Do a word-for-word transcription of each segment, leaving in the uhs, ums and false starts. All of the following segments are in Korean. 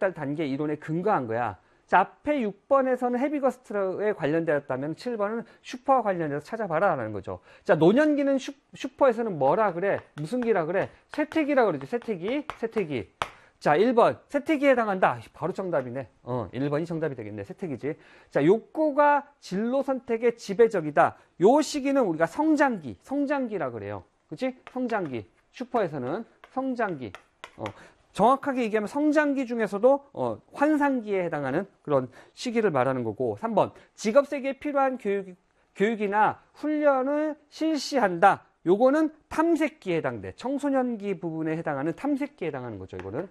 발달 단계 이론에 근거한 거야. 자, 앞에 육 번에서는 헤비거스트에 관련되었다면 칠 번은 슈퍼와 관련돼서 찾아봐라 라는 거죠. 자, 노년기는 슈, 슈퍼에서는 뭐라 그래? 무슨 기라 그래? 쇠퇴기라 그러지. 쇠퇴기, 쇠퇴기. 자, 일 번 쇠퇴기에 해당한다. 바로 정답이네. 어, 일 번이 정답이 되겠네. 쇠퇴기지. 자, 욕구가 진로 선택의 지배적이다. 요 시기는 우리가 성장기, 성장기라 그래요. 그치? 성장기. 슈퍼에서는 성장기. 어, 정확하게 얘기하면 성장기 중에서도 어, 환상기에 해당하는 그런 시기를 말하는 거고. 삼 번 직업세계에 필요한 교육, 교육이나 훈련을 실시한다. 요거는 탐색기에 해당돼. 청소년기 부분에 해당하는 탐색기에 해당하는 거죠. 이거는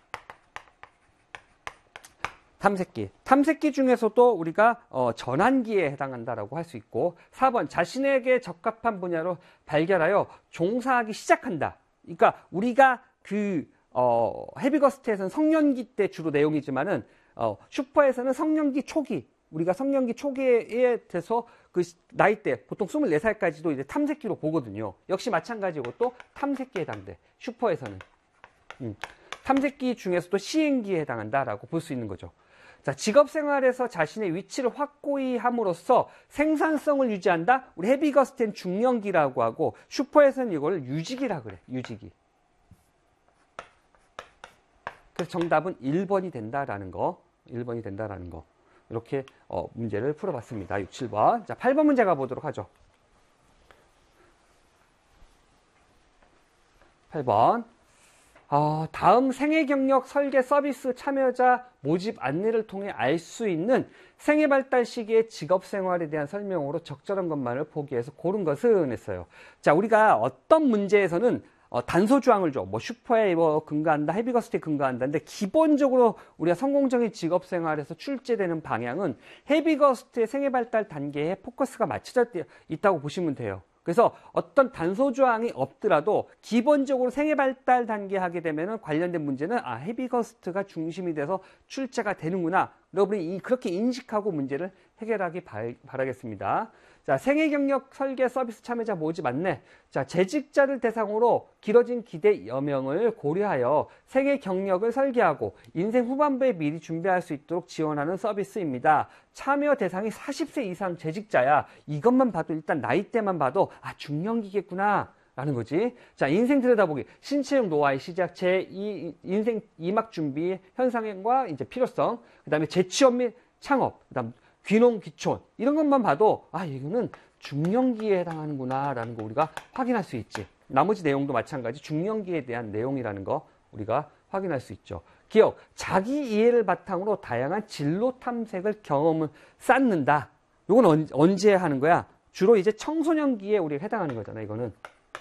탐색기. 탐색기 중에서도 우리가 어, 전환기에 해당한다라고 할 수 있고. 사 번 자신에게 적합한 분야로 발견하여 종사하기 시작한다. 그러니까 우리가 그 어, 헤비거스트에서는 성년기 때 주로 내용이지만은 어, 슈퍼에서는 성년기 초기, 우리가 성년기 초기에 돼서 그 나이대 보통 스물네 살까지도 이제 탐색기로 보거든요. 역시 마찬가지고 또 탐색기에 해당돼. 슈퍼에서는 음, 탐색기 중에서도 시행기에 해당한다라고 볼 수 있는 거죠. 자, 직업생활에서 자신의 위치를 확고히 함으로써 생산성을 유지한다. 우리 헤비거스트는 중년기라고 하고 슈퍼에서는 이걸 유지기라 그래. 유지기. 그래서 정답은 일 번이 된다라는 거, 일 번이 된다라는 거. 이렇게 어, 문제를 풀어봤습니다. 육, 칠 번. 자, 팔 번 문제 가보도록 하죠. 팔 번. 어, 다음 생애 경력 설계 서비스 참여자 모집 안내를 통해 알 수 있는 생애 발달 시기의 직업 생활에 대한 설명으로 적절한 것만을 보기위해서 고른 것은 했어요. 자, 우리가 어떤 문제에서는 어, 단서 조항을 줘. 뭐 슈퍼에 뭐 근거한다, 헤비거스트에 근거한다. 근데 기본적으로 우리가 성공적인 직업 생활에서 출제되는 방향은 헤비거스트의 생애 발달 단계에 포커스가 맞춰져 있다고 보시면 돼요. 그래서 어떤 단서 조항이 없더라도 기본적으로 생애 발달 단계 하게 되면은 관련된 문제는 아, 헤비거스트가 중심이 돼서 출제가 되는구나. 여러분이 이, 그렇게 인식하고 문제를 해결하기 바, 바라겠습니다. 자, 생애 경력 설계 서비스 참여자 모집 안내. 자, 재직자를 대상으로 길어진 기대 여명을 고려하여 생애 경력을 설계하고 인생 후반부에 미리 준비할 수 있도록 지원하는 서비스입니다. 참여 대상이 사십 세 이상 재직자야. 이것만 봐도 일단 나이대만 봐도 아, 중년기겠구나 라는 거지. 자, 인생 들여다보기. 신체적 노화의 시작, 제이 인생 이막 준비 현상과 이제 필요성, 그 다음에 재취업 및 창업, 그 다음 귀농, 귀촌 이런 것만 봐도 아, 이거는 중년기에 해당하는구나 라는 거 우리가 확인할 수 있지. 나머지 내용도 마찬가지 중년기에 대한 내용이라는 거 우리가 확인할 수 있죠. 기억, 자기 이해를 바탕으로 다양한 진로 탐색을 경험을 쌓는다. 이건 언, 언제 하는 거야? 주로 이제 청소년기에 우리가 해당하는 거잖아. 이거는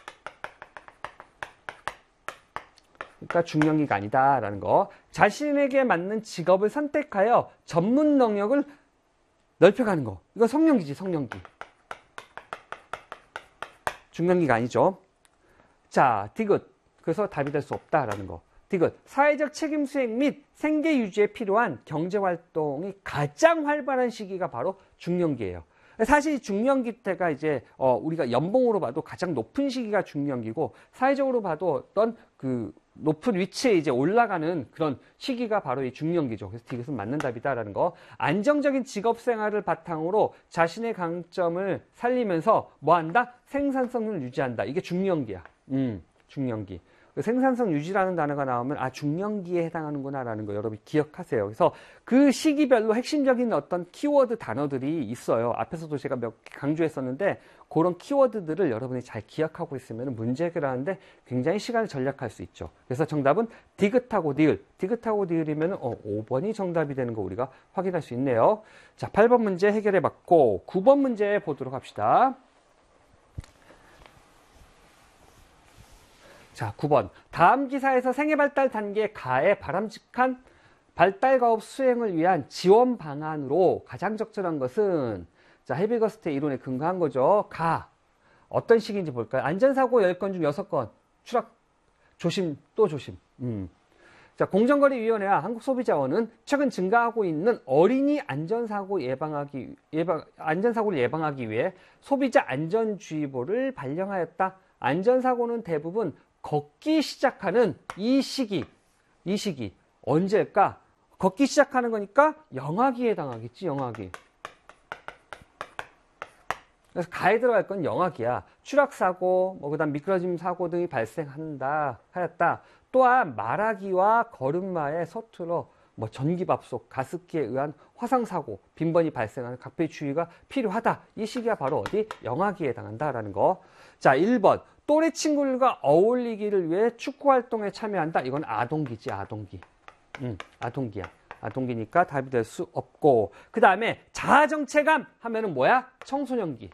그러니까 중년기가 아니다라는 거. 자신에게 맞는 직업을 선택하여 전문 능력을 넓혀가는 거. 이건 성년기지, 성년기. 중년기가 아니죠. 자, 디귿. 그래서 답이 될 수 없다라는 거. 디귿. 사회적 책임 수행 및 생계 유지에 필요한 경제 활동이 가장 활발한 시기가 바로 중년기예요. 사실 중년기 때가 이제 어 우리가 연봉으로 봐도 가장 높은 시기가 중년기고 사회적으로 봐도 어떤 그 높은 위치에 이제 올라가는 그런 시기가 바로 이 중년기죠. 그래서 디귿은 맞는 답이다라는 거. 안정적인 직업 생활을 바탕으로 자신의 강점을 살리면서 뭐 한다? 생산성을 유지한다. 이게 중년기야. 음, 중년기. 생산성 유지라는 단어가 나오면 아, 중년기에 해당하는구나 라는 거 여러분이 기억하세요. 그래서 그 시기별로 핵심적인 어떤 키워드 단어들이 있어요. 앞에서도 제가 몇 개 강조했었는데 그런 키워드들을 여러분이 잘 기억하고 있으면 문제 해결하는데 굉장히 시간을 절약할 수 있죠. 그래서 정답은 디귿하고 니을. 디귿하고 니을이면 어, 오 번이 정답이 되는 거 우리가 확인할 수 있네요. 자, 팔 번 문제 해결해 봤고 구 번 문제 보도록 합시다. 자, 구 번. 다음 기사에서 생애 발달 단계 가의 바람직한 발달 과업 수행을 위한 지원 방안으로 가장 적절한 것은 자, 헤비거스트의 이론에 근거한 거죠. 가. 어떤 식인지 볼까요? 안전사고 열 건 중 여섯 건. 추락. 조심, 또 조심. 음. 자, 공정거래위원회와 한국소비자원은 최근 증가하고 있는 어린이 안전사고 예방하기, 예방, 안전사고를 예방하기 위해 소비자 안전주의보를 발령하였다. 안전사고는 대부분 걷기 시작하는 이 시기, 이 시기 언제일까? 걷기 시작하는 거니까 영아기에 해당하겠지, 영아기. 그래서 가에 들어갈 건 영아기야. 추락사고, 뭐, 그 다음 미끄러짐 사고 등이 발생한다, 하였다. 또한 말하기와 걸음마에 서툴러 뭐 전기밥속, 가습기에 의한 화상사고, 빈번히 발생하는 각별히 주의가 필요하다. 이 시기가 바로 어디? 영아기에 해당한다라는 거. 자, 일 번. 또래 친구들과 어울리기를 위해 축구활동에 참여한다. 이건 아동기지, 아동기. 음, 아동기야. 아동기니까 답이 될 수 없고. 그 다음에 자아정체감 하면은 뭐야? 청소년기.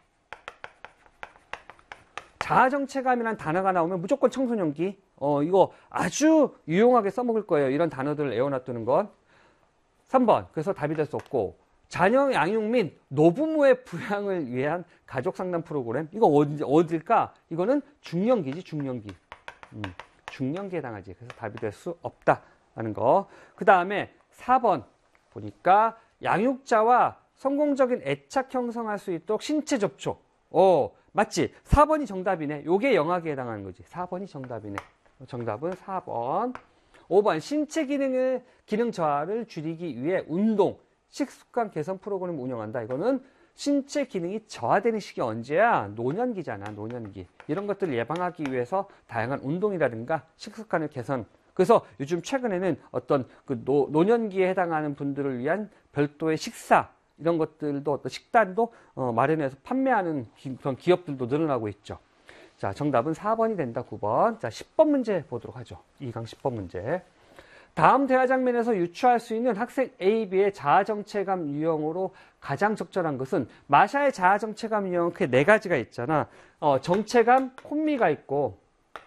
자아정체감이라는 단어가 나오면 무조건 청소년기. 어, 이거 아주 유용하게 써먹을 거예요. 이런 단어들을 외워놔두는 건. 삼 번. 그래서 답이 될 수 없고. 자녀 양육 및 노부모의 부양을 위한 가족 상담 프로그램. 이거 어디, 어딜까? 이거는 중년기지, 중년기. 음, 중년기에 해당하지. 그래서 답이 될 수 없다라는 거. 그 다음에 사 번 보니까 양육자와 성공적인 애착 형성할 수 있도록 신체 접촉. 어, 맞지? 사 번이 정답이네. 요게 영아기에 해당하는 거지. 사 번이 정답이네. 정답은 사 번. 오 번. 신체 기능을, 기능 저하를 줄이기 위해 운동, 식습관 개선 프로그램을 운영한다. 이거는 신체 기능이 저하되는 시기 언제야? 노년기잖아, 노년기. 이런 것들을 예방하기 위해서 다양한 운동이라든가 식습관을 개선. 그래서 요즘 최근에는 어떤 그 노, 노년기에 해당하는 분들을 위한 별도의 식사, 이런 것들도 어떤 식단도 어, 마련해서 판매하는 기, 그런 기업들도 늘어나고 있죠. 자, 정답은 사 번이 된다, 구 번. 자, 십 번 문제 보도록 하죠. 이 강 십 번 문제. 다음 대화 장면에서 유추할 수 있는 학생 A, B의 자아정체감 유형으로 가장 적절한 것은, 마샤의 자아정체감 유형은 크게 네 가지가 있잖아. 어, 정체감, 혼미가 있고,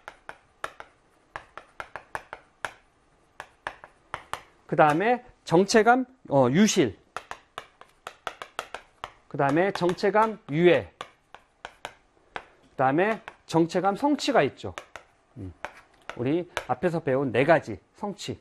그 다음에 정체감, 어, 유실, 그 다음에 정체감, 유해, 그 다음에 정체감, 성취가 있죠. 음, 우리 앞에서 배운 네 가지 성취.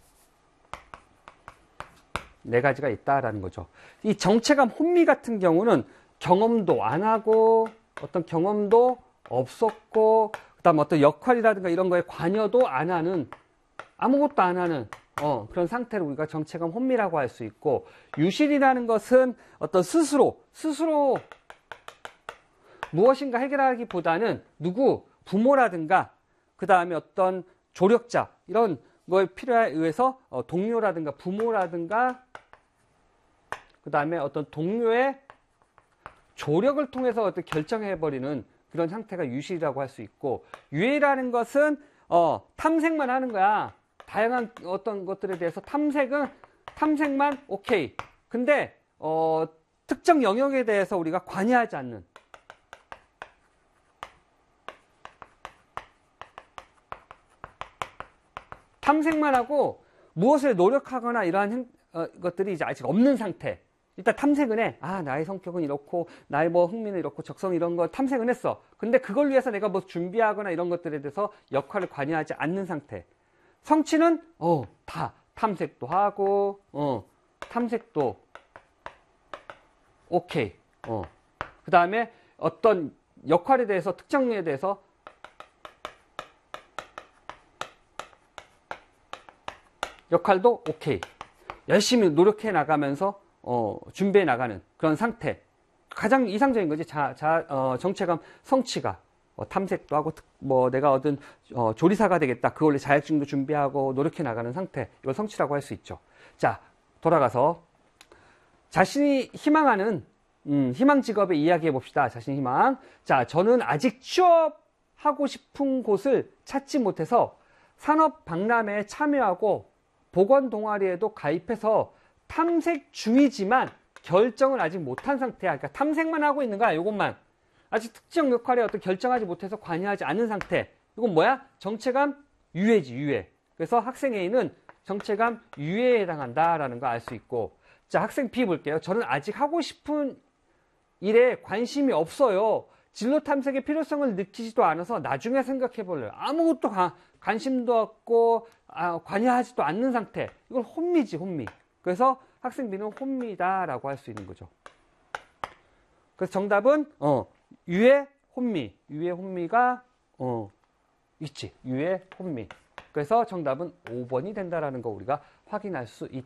네 가지가 있다라는 거죠. 이 정체감 혼미 같은 경우는 경험도 안 하고, 어떤 경험도 없었고, 그 다음 어떤 역할이라든가 이런 거에 관여도 안 하는, 아무것도 안 하는 어, 그런 상태를 우리가 정체감 혼미라고 할 수 있고, 유실이라는 것은 어떤 스스로 스스로 무엇인가 해결하기보다는 누구, 부모라든가 그 다음에 어떤 조력자, 이런 거에 필요에 의해서 어, 동료라든가 부모라든가 그 다음에 어떤 동료의 조력을 통해서 어떤 결정해버리는 그런 상태가 유실이라고 할 수 있고, 유해라는 것은 어, 탐색만 하는 거야. 다양한 어떤 것들에 대해서 탐색은 탐색만 오케이. 근데 어, 특정 영역에 대해서 우리가 관여하지 않는, 탐색만 하고 무엇을 노력하거나 이러한 행, 어, 것들이 이제 아직 없는 상태. 일단 탐색은 해. 아, 나의 성격은 이렇고, 나의 뭐 흥미는 이렇고, 적성 이런 거 탐색은 했어. 근데 그걸 위해서 내가 뭐 준비하거나 이런 것들에 대해서 역할을 관여하지 않는 상태. 성취는, 어, 다. 탐색도 하고, 어, 탐색도, 오케이. 어. 그 다음에 어떤 역할에 대해서, 특정에 대해서 역할도 오케이. 열심히 노력해 나가면서 어, 준비해 나가는 그런 상태. 가장 이상적인 거지. 자, 자, 어, 정체감, 성취가. 어, 탐색도 하고, 뭐, 내가 얻은, 어, 조리사가 되겠다. 그걸로 자격증도 준비하고, 노력해 나가는 상태. 이걸 성취라고 할 수 있죠. 자, 돌아가서, 자신이 희망하는, 음, 희망 직업의 이야기 해봅시다. 자신 희망. 자, 저는 아직 취업하고 싶은 곳을 찾지 못해서 산업 박람회에 참여하고, 보건 동아리에도 가입해서 탐색 중이지만 결정을 아직 못한 상태야. 그러니까 탐색만 하고 있는 거야. 이것만. 아직 특정 역할에 어떤 결정하지 못해서 관여하지 않는 상태. 이건 뭐야? 정체감 유해지, 유해. 그래서 학생 A는 정체감 유해에 해당한다라는 거 알 수 있고. 자, 학생 B 볼게요. 저는 아직 하고 싶은 일에 관심이 없어요. 진로 탐색의 필요성을 느끼지도 않아서 나중에 생각해 볼래요. 아무것도 가, 관심도 없고 아, 관여하지도 않는 상태. 이건 혼미지, 혼미. 그래서 학생 B는 혼미다라고 할 수 있는 거죠. 그래서 정답은 어, 유해, 혼미. 유해, 혼미가 어, 있지. 유해, 혼미. 그래서 정답은 오 번이 된다라는 거 우리가 확인할 수 있다.